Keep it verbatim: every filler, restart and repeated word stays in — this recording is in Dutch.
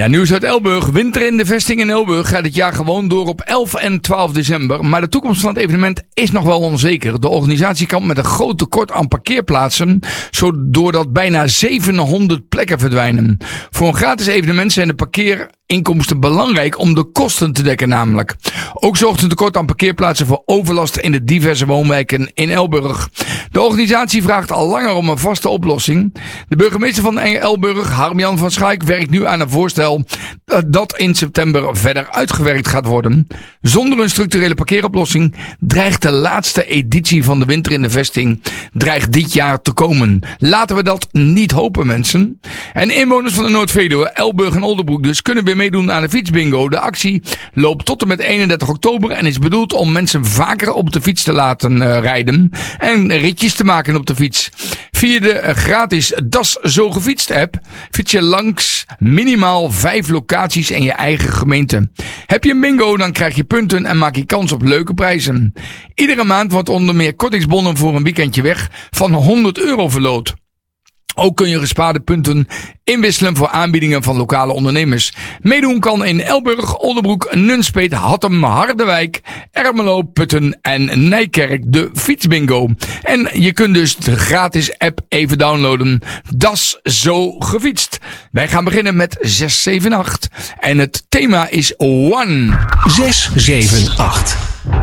Ja, nieuws uit Elburg. Winter in de vesting in Elburg gaat dit jaar gewoon door op elf en twaalf december. Maar de toekomst van het evenement is nog wel onzeker. De organisatie kampt met een groot tekort aan parkeerplaatsen, zodat bijna zevenhonderd plekken verdwijnen. Voor een gratis evenement zijn de parkeerinkomsten belangrijk om de kosten te dekken namelijk. Ook zorgt een tekort aan parkeerplaatsen voor overlast in de diverse woonwijken in Elburg. De organisatie vraagt al langer om een vaste oplossing. De burgemeester van Elburg, Harm-Jan van Schaik, werkt nu aan een voorstel dat in september verder uitgewerkt gaat worden. Zonder een structurele parkeeroplossing dreigt de laatste editie van de Winter in de Vesting dreigt dit jaar te komen. Laten we dat niet hopen, mensen. En inwoners van de Noord-Veluwe, Elburg en Oldenbroek dus kunnen weer meedoen aan de fietsbingo. De actie loopt tot en met eenendertig oktober en is bedoeld om mensen vaker op de fiets te laten uh, rijden en ritjes te maken op de fiets. Via de uh, gratis Das Zo Gefietst app fiets je langs minimaal vijf locaties in je eigen gemeente. Heb je een bingo, dan krijg je punten en maak je kans op leuke prijzen. Iedere maand wordt onder meer kortingsbonnen voor een weekendje weg van honderd euro verloot. Ook kun je gespaarde punten inwisselen voor aanbiedingen van lokale ondernemers. Meedoen kan in Elburg, Oldenbroek, Nunspeet, Hattem, Harderwijk, Ermelo, Putten en Nijkerk de fietsbingo. En je kunt dus de gratis app even downloaden. Das Zo Gefietst. Wij gaan beginnen met zes zeven acht. En het thema is One. zes zeven acht.